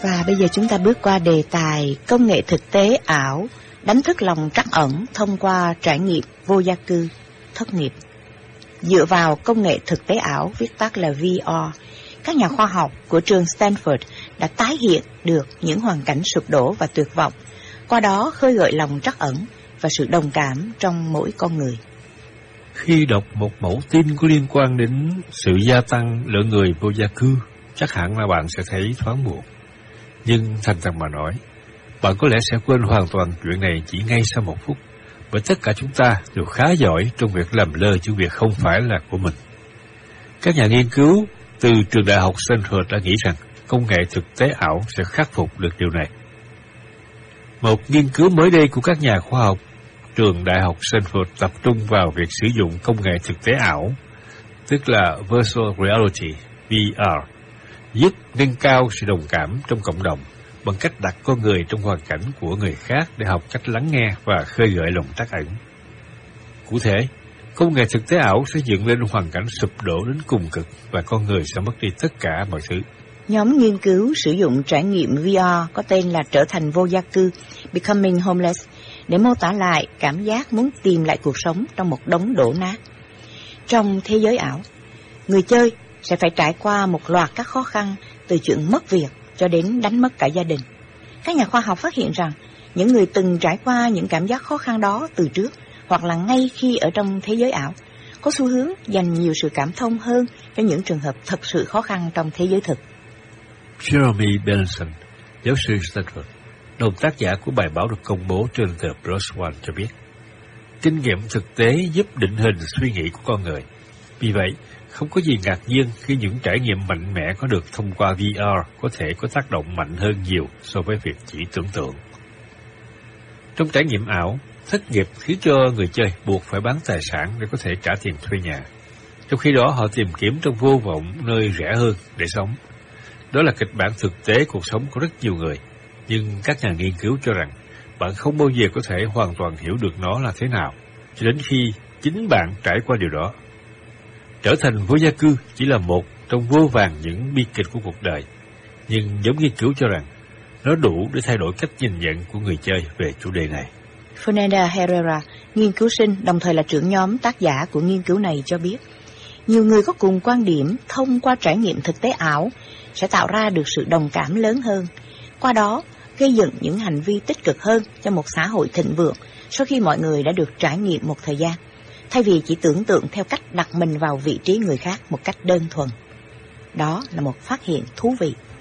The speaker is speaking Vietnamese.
Và bây giờ chúng ta bước qua đề tài công nghệ thực tế ảo đánh thức lòng trắc ẩn thông qua trải nghiệm vô gia cư thất nghiệp. Dựa vào công nghệ thực tế ảo, viết tắt là VR, các nhà khoa học của trường Stanford đã tái hiện được những hoàn cảnh sụp đổ và tuyệt vọng, qua đó khơi gợi lòng trắc ẩn và sự đồng cảm trong mỗi con người. Khi đọc một mẫu tin có liên quan đến sự gia tăng lượng người vô gia cư, chắc hẳn là bạn sẽ thấy thoáng buồn. Nhưng thành thật mà nói, bạn có lẽ sẽ quên hoàn toàn chuyện này chỉ ngay sau một phút, bởi tất cả chúng ta đều khá giỏi trong việc làm lơ những việc không phải là của mình. Các nhà nghiên cứu từ trường đại học Stanford đã nghĩ rằng công nghệ thực tế ảo sẽ khắc phục được điều này. Một nghiên cứu mới đây của các nhà khoa học trường đại học Stanford tập trung vào việc sử dụng công nghệ thực tế ảo, tức là Virtual Reality, VR, giúp nâng cao sự đồng cảm trong cộng đồng bằng cách đặt con người trong hoàn cảnh của người khác để học cách lắng nghe và khơi gợi lòng trắc ẩn. Cụ thể, công nghệ thực tế ảo sẽ dựng lên hoàn cảnh sụp đổ đến cùng cực và con người sẽ mất đi tất cả mọi thứ. Nhóm nghiên cứu sử dụng trải nghiệm VR có tên là trở thành vô gia cư, Becoming Homeless, để mô tả lại cảm giác muốn tìm lại cuộc sống trong một đống đổ nát. Trong thế giới ảo, người chơi sẽ phải trải qua một loạt các khó khăn từ chuyện mất việc cho đến đánh mất cả gia đình. Các nhà khoa học phát hiện rằng những người từng trải qua những cảm giác khó khăn đó từ trước hoặc là ngay khi ở trong thế giới ảo có xu hướng dành nhiều sự cảm thông hơn cho những trường hợp thật sự khó khăn trong thế giới thực. Jeremy Benson, giáo sư Stanford, đồng tác giả của bài báo được công bố trên tờ PLOS ONE cho biết, kinh nghiệm thực tế giúp định hình suy nghĩ của con người. Vì vậy, không có gì ngạc nhiên khi những trải nghiệm mạnh mẽ có được thông qua VR có thể có tác động mạnh hơn nhiều so với việc chỉ tưởng tượng. Trong trải nghiệm ảo, thất nghiệp khiến cho người chơi buộc phải bán tài sản để có thể trả tiền thuê nhà. Trong khi đó, họ tìm kiếm trong vô vọng nơi rẻ hơn để sống. Đó là kịch bản thực tế cuộc sống của rất nhiều người. Nhưng các nhà nghiên cứu cho rằng bạn không bao giờ có thể hoàn toàn hiểu được nó là thế nào, cho đến khi chính bạn trải qua điều đó. Trở thành vô gia cư chỉ là một trong vô vàn những bi kịch của cuộc đời, nhưng nhóm nghiên cứu cho rằng nó đủ để thay đổi cách nhìn nhận của người chơi về chủ đề này. Fernanda Herrera, nghiên cứu sinh, đồng thời là trưởng nhóm tác giả của nghiên cứu này cho biết, nhiều người có cùng quan điểm thông qua trải nghiệm thực tế ảo sẽ tạo ra được sự đồng cảm lớn hơn, qua đó gây dựng những hành vi tích cực hơn cho một xã hội thịnh vượng sau khi mọi người đã được trải nghiệm một thời gian, thay vì chỉ tưởng tượng theo cách đặt mình vào vị trí người khác một cách đơn thuần. Đó là một phát hiện thú vị.